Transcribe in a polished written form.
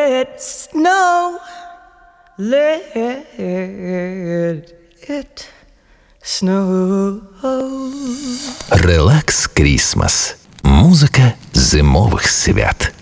it snow, let it snow. Релакс Крісмас. Музика зимових свят.